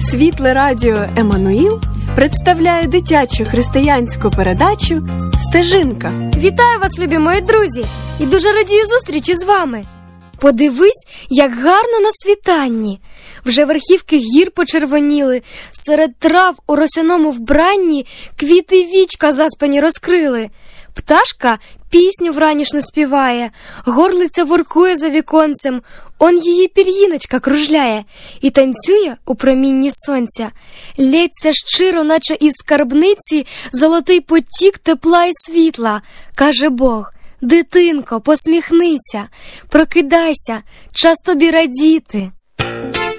Світле радіо «Еммануїл» представляє дитячу християнську передачу «Стежинка». Вітаю вас, любі мої друзі, і дуже радію зустрічі з вами. Подивись, як гарно на світанні. Вже верхівки гір почервоніли, серед трав у росяному вбранні квіти вічка заспані розкрили. Пташка пісню вранішню співає, горлиця воркує за віконцем, он її пір'їночка кружляє і танцює у промінні сонця. Лється щиро, наче із скарбниці, золотий потік тепла і світла. Каже Бог: дитинко, посміхнися, прокидайся, час тобі радіти.